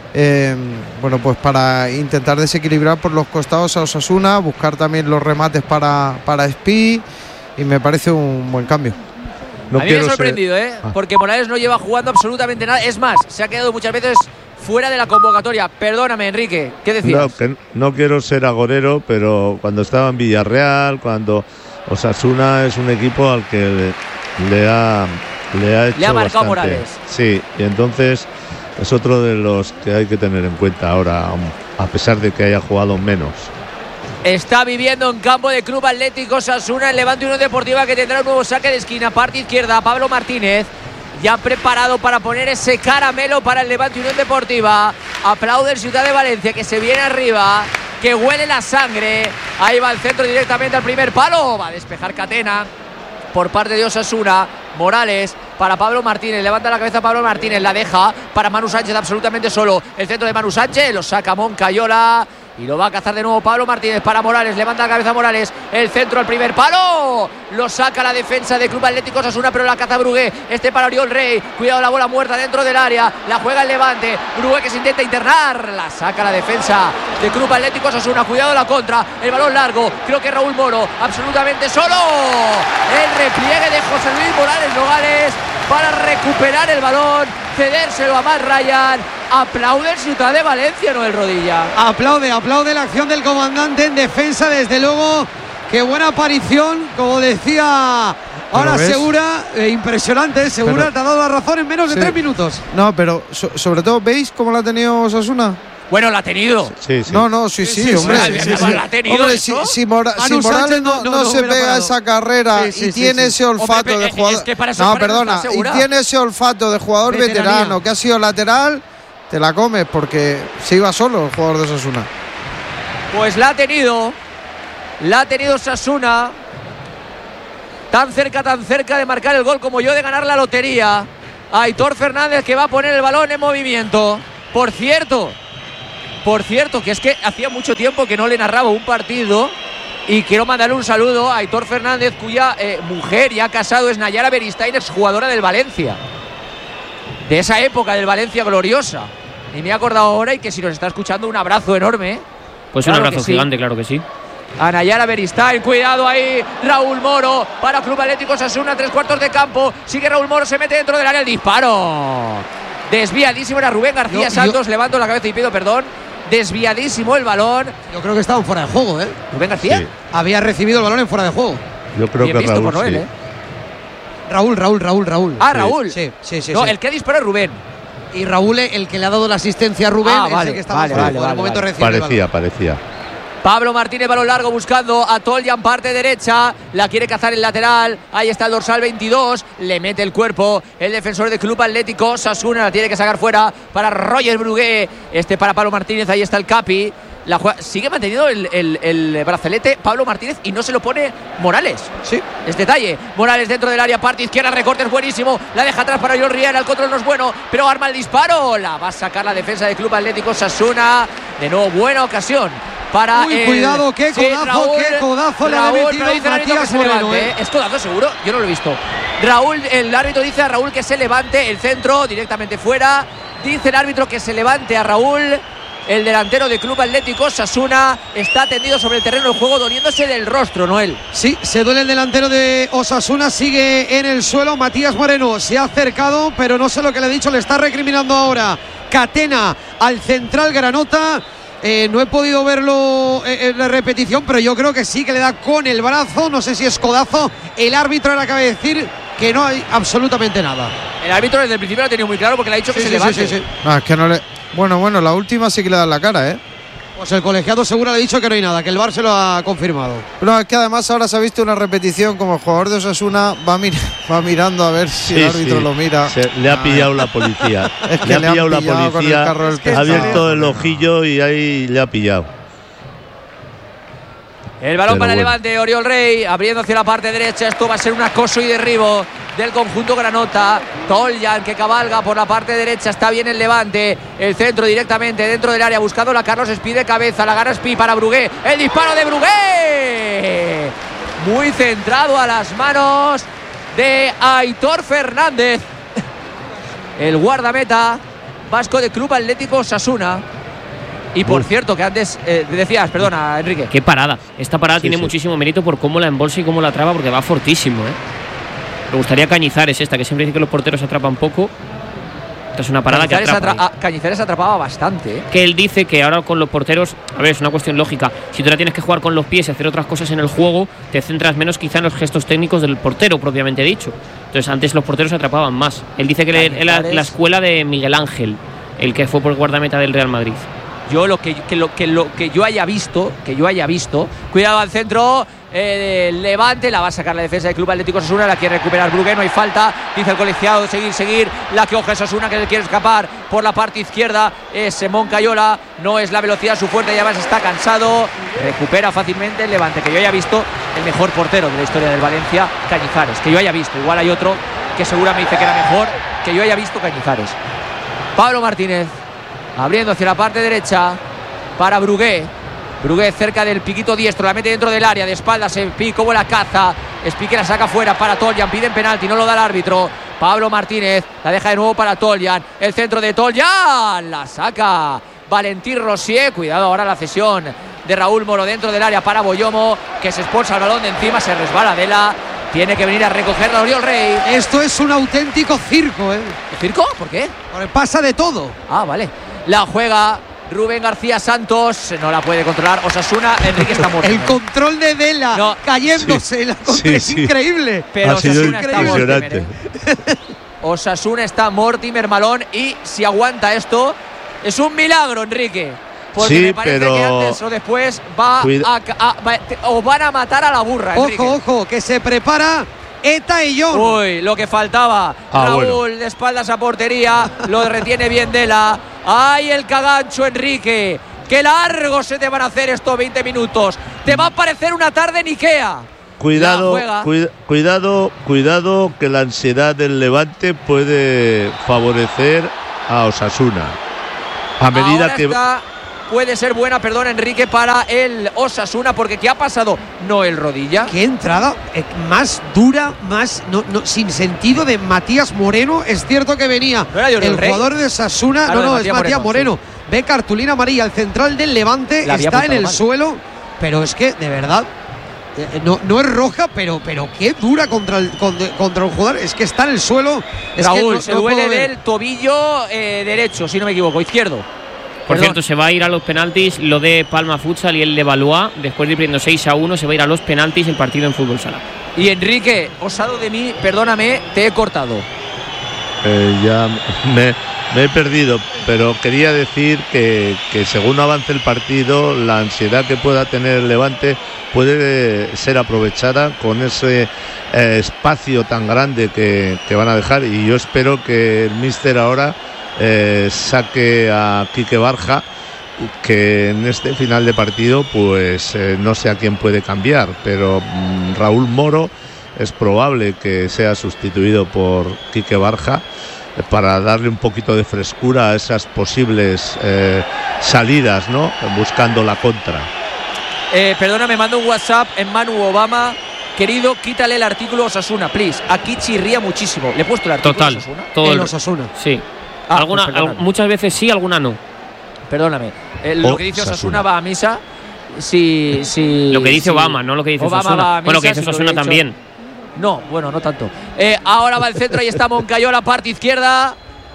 bueno, pues para intentar desequilibrar por los costados a Osasuna, buscar también los remates para Espí, y me parece un buen cambio. A mí me ha sorprendido, porque Morales no lleva jugando absolutamente nada. Es más, se ha quedado muchas veces fuera de la convocatoria. Perdóname, Enrique, ¿qué decías? No quiero ser agorero, pero cuando estaba en Villarreal, cuando Osasuna es un equipo al que le ha marcado bastante. Morales. Sí, y entonces es otro de los que hay que tener en cuenta ahora, a pesar de que haya jugado menos. Está viviendo en campo de Club Atlético Osasuna el Levante Unión Deportiva, que tendrá un nuevo saque de esquina, parte izquierda. Pablo Martínez ya preparado para poner ese caramelo para el Levante Unión Deportiva. Aplaude el Ciutat de Valencia, que se viene arriba, que huele la sangre. Ahí va el centro directamente al primer palo. Va a despejar Catena por parte de Osasuna. Morales para Pablo Martínez, levanta la cabeza Pablo Martínez, la deja para Manu Sánchez absolutamente solo. El centro de Manu Sánchez, lo saca Moncayola y lo va a cazar de nuevo Pablo Martínez para Morales. Levanta la cabeza Morales, el centro al primer palo, lo saca la defensa de Club Atlético Osasuna, pero la caza Brugué. Este para Oriol Rey, cuidado, la bola muerta dentro del área, la juega el Levante. Brugué, que se intenta internar, la saca la defensa de Club Atlético Osasuna. Cuidado la contra, el balón largo, creo que Raúl Moro absolutamente solo. El repliegue de José Luis Morales Nogales para recuperar el balón, cedérselo a Matt Ryan. Aplaude el Ciutat de Valencia, Noel Rodilla. Aplaude la acción del comandante en defensa, desde luego. Qué buena aparición, como decía ahora Segura, impresionante. Segura te ha dado la razón en menos de 3 minutos. No, pero sobre todo, ¿veis cómo la ha tenido Osasuna? Bueno, la ha tenido. Sí. No, sí, hombre. La ha tenido. Hombre, si Morales no se pega esa carrera y tiene ese olfato de jugador. Y tiene ese olfato de jugador veterano, que ha sido lateral, te la comes, porque se iba solo el jugador de Osasuna. Pues la ha tenido. La ha tenido Osasuna. Tan cerca de marcar el gol como yo de ganar la lotería. Aitor Fernández, que va a poner el balón en movimiento. Por cierto, que es que hacía mucho tiempo que no le narraba un partido. Y quiero mandarle un saludo a Aitor Fernández, cuya mujer ya casado es Nayara Beristain, exjugadora del Valencia. De esa época del Valencia gloriosa. Y me he acordado ahora, y que si nos está escuchando, un abrazo enorme. Pues claro, un abrazo gigante, claro que sí. A Nayara Beristain, cuidado ahí, Raúl Moro para Club Atlético Osasuna, 3/4 de campo, sigue Raúl Moro, se mete dentro del área, el disparo desviadísimo, era Rubén García Santos, levanto la cabeza y pido perdón, desviadísimo el balón. Yo creo que estaba en fuera de juego, Rubén García había recibido el balón en fuera de juego. Yo creo que Raúl, por Noel, Raúl. Ah, Raúl. Sí. No, el que disparó es Rubén. Y Raúl, el que le ha dado la asistencia a Rubén, es el que estaba en el momento reciente. Parecía. Pablo Martínez, balón largo buscando a Toljan, parte derecha, la quiere cazar el lateral, ahí está el dorsal 22, le mete el cuerpo el defensor del Club Atlético Osasuna, la tiene que sacar fuera para Roger Brugué, para Pablo Martínez, ahí está el Capi, sigue manteniendo el brazalete Pablo Martínez y no se lo pone Morales. Sí. Es detalle. Morales dentro del área, parte izquierda, recorte es buenísimo, la deja atrás para Joel Riera, el control no es bueno, pero arma el disparo, la va a sacar la defensa del Club Atlético Osasuna, de nuevo buena ocasión. Para cuidado, qué codazo le ha metido Matías Moreno. ¿Es codazo seguro? Yo no lo he visto. Raúl, el árbitro dice a Raúl que se levante, el centro directamente fuera. Dice el árbitro que se levante a Raúl. El delantero de Club Atlético Osasuna está tendido sobre el terreno del juego, doliéndose del rostro, Noel. Sí, se duele el delantero de Osasuna, sigue en el suelo. Matías Moreno se ha acercado, pero no sé lo que le he dicho, le está recriminando ahora Catena al central granota. No he podido verlo en la repetición, pero yo creo que sí, que le da con el brazo, no sé si es codazo. El árbitro le acaba de decir que no hay absolutamente nada. El árbitro desde el principio lo ha tenido muy claro porque le ha dicho que se levante. Sí. No, es que no le... Bueno, la última sí que le dan la cara, Pues el colegiado seguro le ha dicho que no hay nada, que el VAR se lo ha confirmado. No, es que además ahora se ha visto una repetición, como el jugador de Osasuna va mirando a ver si el árbitro lo mira. Le ha pillado la policía. Es que le ha pillado la policía, ha abierto el ojillo y ahí le ha pillado. El balón para el Levante, Oriol Rey, abriendo hacia la parte derecha. Esto va a ser un acoso y derribo del conjunto granota. Toljan, que cabalga por la parte derecha, está bien el Levante. El centro directamente dentro del área, buscando la Carlos Espí de cabeza, la gana Espí para Brugué. El disparo de Brugué, muy centrado a las manos de Aitor Fernández, el guardameta vasco de Club Atlético Osasuna. Y por cierto, que antes decías, perdona, Enrique. Qué parada. Esta parada tiene muchísimo mérito por cómo la embolsa y cómo la traba, porque va fortísimo, Me gustaría Cañizares esta, que siempre dice que los porteros atrapan poco. Esta es una parada Cañizares que atrapa. Cañizares atrapaba bastante, Que él dice que ahora con los porteros, a ver, es una cuestión lógica. Si tú ahora tienes que jugar con los pies y hacer otras cosas en el juego, te centras menos quizá en los gestos técnicos del portero, propiamente dicho. Entonces antes los porteros atrapaban más. Él dice que era la escuela de Miguel Ángel, el que fue por guardameta del Real Madrid. Yo lo que yo haya visto, cuidado al centro, Levante, la va a sacar la defensa del Club Atlético Osasuna, la quiere recuperar Brugué, no hay falta, dice el colegiado, seguir, la que oja Osasuna, que le quiere escapar por la parte izquierda, es Moncayola, no es la velocidad su fuerte, ya más está cansado, recupera fácilmente el Levante, que yo haya visto el mejor portero de la historia del Valencia, Cañizares, que yo haya visto, igual hay otro que seguramente dice que era mejor, que yo haya visto Cañizares. Pablo Martínez, abriendo hacia la parte derecha para Brugué. Brugué cerca del piquito diestro, la mete dentro del área, de espaldas, Espí como la caza. Espí que la saca fuera para Toljan, piden penalti, no lo da el árbitro. Pablo Martínez la deja de nuevo para Toljan. El centro de Toljan, la saca Valentín Rosier. Cuidado ahora la cesión de Raúl Moro dentro del área para Boyomo, que se expulsa el balón de encima, se resbala Dela. Tiene que venir a recogerla Oriol Rey. Esto es un auténtico circo, ¿Circo? ¿Por qué? Porque pasa de todo. Ah, vale. La juega Rubén García Santos, no la puede controlar Osasuna, Enrique está muerto. El control de Dela cayéndose, es increíble. Pero Osasuna está Mortimer, Osasuna está Mortimer Malón, y si aguanta esto, es un milagro, Enrique. Porque me parece que antes o después os van a matar a la burra, Enrique. Ojo, que se prepara Eta y John. Uy, lo que faltaba. Raúl de espaldas a portería, lo retiene bien Dela. ¡Ay, el cagancho, Enrique! ¡Qué largo se te van a hacer estos 20 minutos! te va a parecer una tarde en Ikea. Cuidado que la ansiedad del Levante puede favorecer a Osasuna. A medida ahora que puede ser buena, perdón, Enrique, para el Osasuna, porque ¿qué ha pasado? Noel Rodilla. Qué entrada más dura, más sin sentido de Matías Moreno. Es cierto que venía el jugador de Osasuna. Es Matías Moreno. Sí. Ve cartulina amarilla, el central del Levante está en el suelo, pero es que de verdad no es roja, pero qué dura contra el jugador. Es que está en el suelo. Raúl, se duele del tobillo derecho, si no me equivoco, izquierdo. Por cierto, se va a ir a los penaltis lo de Palma Futsal y el de Valois. Después de ir perdiendo 6-1, se va a ir a los penaltis el partido en fútbol sala. Y Enrique, osado de mí, perdóname, te he cortado. Ya me he perdido, pero quería decir que según avance el partido, la ansiedad que pueda tener el Levante puede ser aprovechada con ese espacio tan grande que van a dejar, y yo espero que el míster ahora saque a Quique Barja, que en este final de partido pues no sé a quién puede cambiar, pero Raúl Moro es probable que sea sustituido por Quique Barja para darle un poquito de frescura a esas posibles salidas, ¿no? Buscando la contra. Perdona, me manda un WhatsApp en Manu Obama. Querido, quítale el artículo Osasuna, please. Aquí chirría muchísimo. ¿Le he puesto el artículo Osasuna? Todo el Osasuna. Sí. Muchas veces sí, alguna no. Perdóname. Lo que dice Osasuna va a misa. Lo que dice Obama, no lo que dice Osasuna. Bueno, lo que dice Osasuna también. No, bueno, no tanto. Ahora va el centro, ahí está Moncayola, parte izquierda.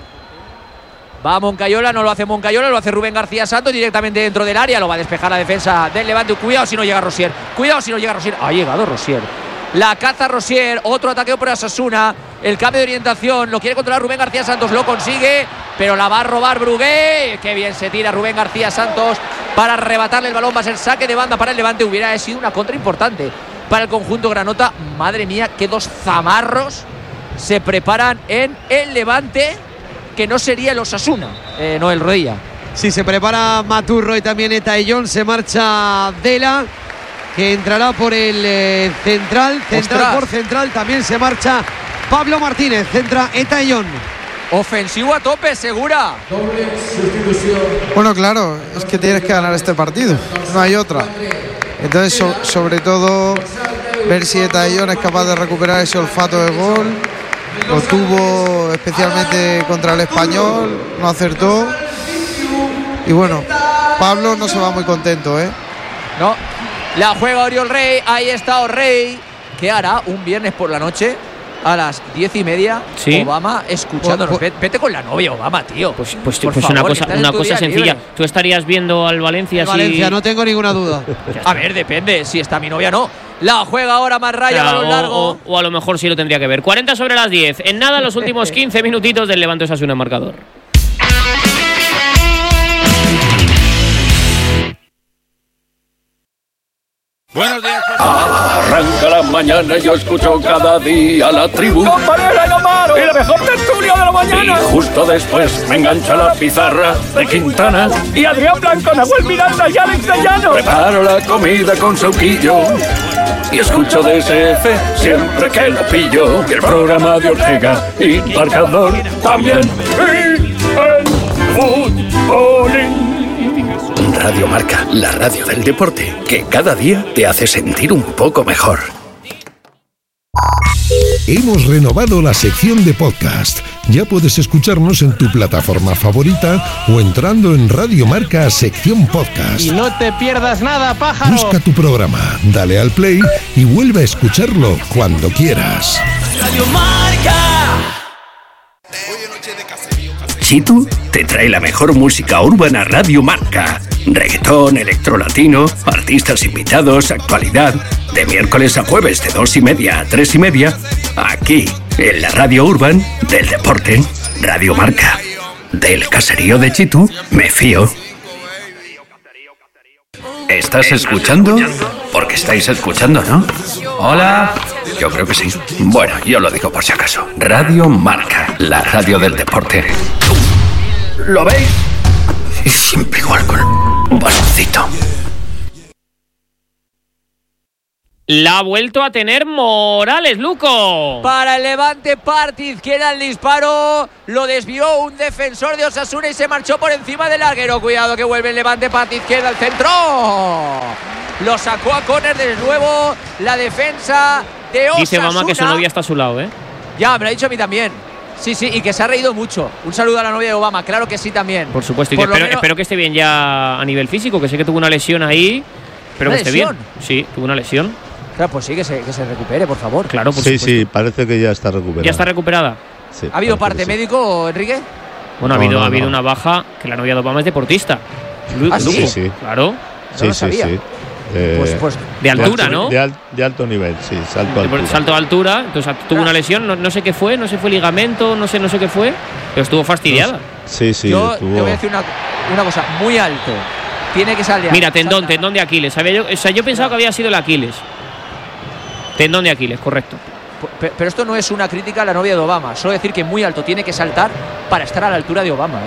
Va Moncayola, no lo hace Moncayola, lo hace Rubén García Santos directamente dentro del área. Lo va a despejar la defensa del Levante. Cuidado si no llega Rosier. Ha llegado Rosier. La caza Rosier, otro ataque por Osasuna. El cambio de orientación, lo quiere controlar Rubén García Santos, lo consigue, pero la va a robar Brugué. Qué bien se tira Rubén García Santos para arrebatarle el balón. Va a ser saque de banda para el Levante. Hubiera sido una contra importante para el conjunto granota. Madre mía, qué dos zamarros se preparan en el Levante, que no sería el Osasuna, Noel Rodilla. Sí, se prepara Maturro y también Etaillón. Se marcha Dela, que entrará por el central por central. También se marcha Pablo Martínez, centra Etaillón. Ofensivo a tope, Segura. Bueno, claro, es que tienes que ganar este partido, no hay otra. Entonces, sobre todo, ver si Etaillón es capaz de recuperar ese olfato de gol. Lo tuvo especialmente contra el Español, no acertó. Y bueno, Pablo no se va muy contento, ¿eh? No, la juega Oriol Rey, ahí está O'Rey. ¿Qué hará un viernes por la noche a las 10:30? ¿Sí? Obama escuchándonos. Vete con la novia, Obama, tío. Pues una cosa sencilla. Libre. ¿Tú estarías viendo al Valencia? Valencia, no tengo ninguna duda. A ver, depende. Si está mi novia, no. La juega ahora Marraya, balón largo. O a lo mejor sí lo tendría que ver. 40 sobre las 10. En nada, los últimos 15 minutitos del Levante Osasuna en marcador. Buenos días. Arranca la mañana y yo escucho cada día la tribu. ¡Compañera, no paro! ¡Y la mejor tertulia de la mañana! Y justo después me engancha la pizarra de Quintana. Y Adrián Blanco, Nahuel Miranda y Alex de Llano. Preparo la comida con Sauquillo y escucho DSF siempre que lo pillo. Y el programa de Ortega y Marcador también. Y el fútbolín. Radio Marca, la radio del deporte, que cada día te hace sentir un poco mejor. Hemos renovado la sección de podcast. Ya puedes escucharnos en tu plataforma favorita o entrando en Radio Marca sección podcast. Y no te pierdas nada, pájaro. Busca tu programa, dale al play y vuelve a escucharlo cuando quieras. Radio Marca. Chitu te trae la mejor música urbana Radio Marca. Reggaetón, electrolatino, artistas invitados, actualidad. De miércoles a jueves de 2:30 a 3:30. Aquí, en la radio urban del deporte. Radio Marca. Del caserío de Chitu, me fío. ¿Estás escuchando? Porque estáis escuchando, ¿no? Hola. Yo creo que sí. Bueno, yo lo digo por si acaso. Radio Marca, la radio del deporte. ¿Lo veis? Siempre igual con un bastoncito. La ha vuelto a tener Morales, Luco. Para el Levante, parte izquierda, el disparo. Lo desvió un defensor de Osasuna y se marchó por encima del larguero. Cuidado que vuelve el Levante, parte izquierda, al centro. Lo sacó a córner de nuevo la defensa de Osasuna. Dice Obama que su novia está a su lado, ¿eh? Ya, me lo ha dicho a mí también. Sí, y que se ha reído mucho. Un saludo a la novia de Obama, claro que sí también. Por supuesto, y espero que esté bien ya a nivel físico, que sé que tuvo una lesión ahí. Pero que esté bien. Sí, tuvo una lesión. Claro, pues sí, que se recupere, por favor. Claro, por supuesto. Sí, parece que ya está recuperada. ¿Ya está recuperada? Sí, ¿Ha habido parte médico, Enrique? Bueno, ha habido una baja, que la novia de Obama es deportista. Sí. Claro. Sí. Pues de altura, ¿no? De alto nivel, sí, salto a altura. Entonces tuvo una lesión, no sé qué fue, no sé fue ligamento, no sé qué fue, pero estuvo fastidiada. Sí. Yo te voy a decir una cosa, muy alto. Tiene que salir. Mira, tendón de Aquiles. Yo pensaba que había sido el Aquiles. Tendón de Aquiles, correcto. Pero esto no es una crítica a la novia de Obama. Solo decir que muy alto tiene que saltar para estar a la altura de Obama,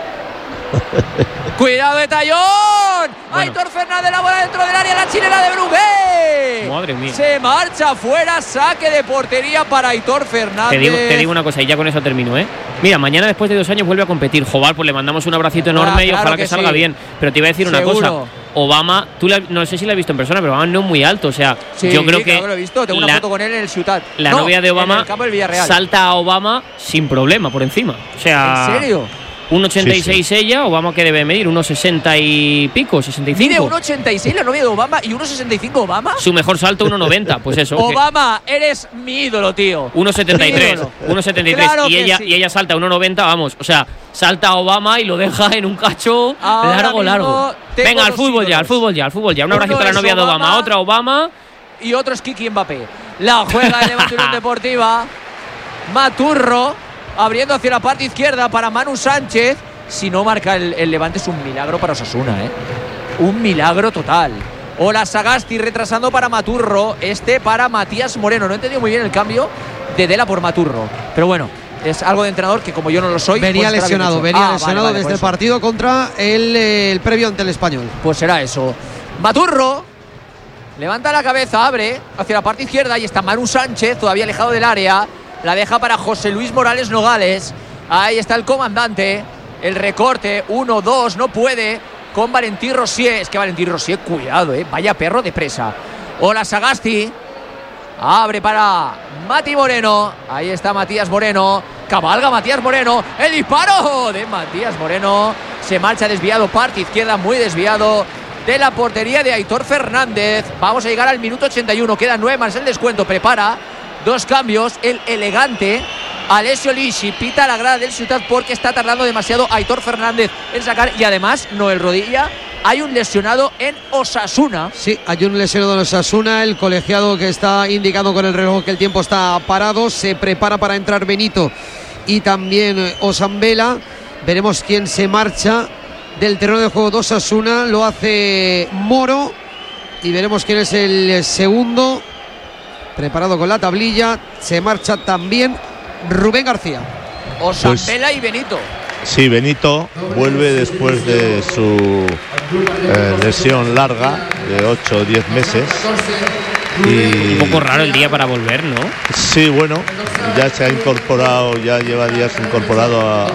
¡Cuidado de Tallón! Bueno. Aitor Fernández, la bola dentro del área, la chilena de Brugué. Madre mía. Se marcha fuera, saque de portería para Aitor Fernández. Te digo una cosa y ya con eso termino, Mira, mañana después de 2 años vuelve a competir. Joval, pues le mandamos un abracito enorme y ojalá que salga bien. Pero te iba a decir una cosa. Obama, no sé si la has visto en persona, pero Obama no es muy alto. O sea, yo creo que lo he visto. Tengo una foto con él en el Ciutat. La novia de Obama en el campo del Villarreal. Salta a Obama sin problema por encima. O sea, ¿en serio? 1,86 ella, Obama que debe medir 1,60 y pico, 65. Mide 1,86 la novia de Obama y 1,65 Obama. Su mejor salto 1,90, pues eso. Obama, eres mi ídolo, tío. 1,73. Claro y ella salta 1,90, vamos. O sea, salta a Obama y lo deja en un cacho largo. Venga, al fútbol ya. Un abracito a la novia de Obama, otra Obama. Y otro es Kiki Mbappé. La juega el Levante Unión Deportiva. Maturro. Abriendo hacia la parte izquierda para Manu Sánchez. Si no marca el Levante es un milagro para Osasuna, Un milagro total. Ola Sagasti retrasando para Maturro. Para Matías Moreno. No he entendido muy bien el cambio de Dela por Maturro. Pero bueno, es algo de entrenador que como yo no lo soy. Venía lesionado desde el partido contra el previo ante el Español. Pues será eso. Maturro levanta la cabeza, abre hacia la parte izquierda y está Manu Sánchez todavía alejado del área. La deja para José Luis Morales Nogales. Ahí está el comandante. El recorte. 1-2. No puede. Con Valentín Rosier. Es que Valentín Rosier, cuidado, vaya perro de presa. Ola Sagasti. Abre para Mati Moreno. Ahí está Matías Moreno. Cabalga Matías Moreno. El disparo de Matías Moreno. Se marcha desviado. Parte izquierda muy desviado de la portería de Aitor Fernández. Vamos a llegar al minuto 81. Quedan 9 más el descuento. Prepara 2 cambios, el elegante Alessio Lisci pita la grada del Ciutat porque está tardando demasiado Aitor Fernández en sacar y además Noel Rodilla. Hay un lesionado en Osasuna. Sí, hay un lesionado en Osasuna. El colegiado que está indicando con el reloj que el tiempo está parado. Se prepara para entrar Benito y también Osambela. Veremos quién se marcha del terreno de juego de Osasuna. Lo hace Moro y veremos quién es el segundo. Preparado con la tablilla, se marcha también Rubén García. Osambela y Benito. Sí, Benito vuelve después de su lesión larga de 8 o 10 meses. Y un poco raro el día para volver, ¿no? Sí, bueno, ya se ha incorporado, ya lleva días incorporado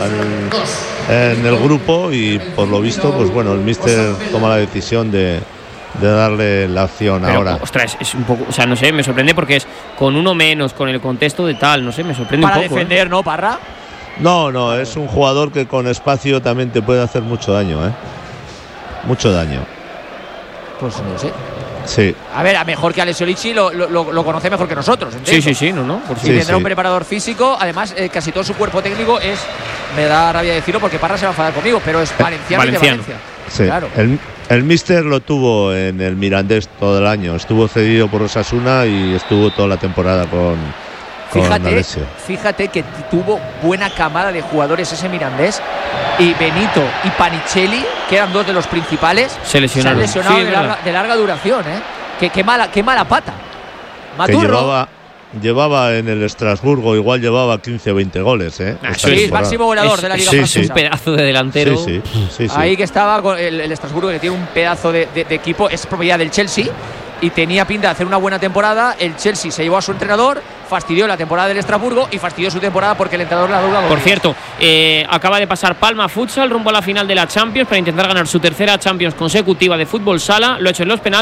en el grupo y por lo visto, pues bueno, el míster toma la decisión de darle la opción. Pero ahora. Ostras, es un poco, o sea, no sé, me sorprende porque es con uno menos, con el contexto de tal, no sé, me sorprende un poco. Para defender, ¿no, Parra? No, es un jugador que con espacio también te puede hacer mucho daño, Mucho daño. Pues no sé. Sí. A ver, a mejor que Alessio Lisci lo conoce mejor que nosotros, ¿entiendes? Sí, no, por si tendrá un preparador físico, además casi todo su cuerpo técnico me da rabia decirlo porque Parra se va a enfadar conmigo, pero es valenciano. De Valencia. Sí. Claro. El míster lo tuvo en el Mirandés todo el año, estuvo cedido por Osasuna y estuvo toda la temporada con Alessio. Fíjate que tuvo buena camada de jugadores ese Mirandés y Benito y Panicelli, que eran 2 de los principales, se lesionaron sí, de larga duración, Qué mala pata. Maturro llevaba en el Estrasburgo, igual llevaba 15 o 20 goles, Sí, máximo goleador de la Liga Francesa. Es un pedazo de delantero. Sí. Ahí que estaba con el Estrasburgo, que tiene un pedazo de equipo, es propiedad del Chelsea. y tenía pinta de hacer una buena temporada. El Chelsea se llevó a su entrenador, fastidió la temporada del Estrasburgo y fastidió su temporada porque el entrenador la duda. Por cierto, acaba de pasar Palma Futsal rumbo a la final de la Champions para intentar ganar su tercera Champions consecutiva de fútbol sala. Lo ha hecho en los penaltis.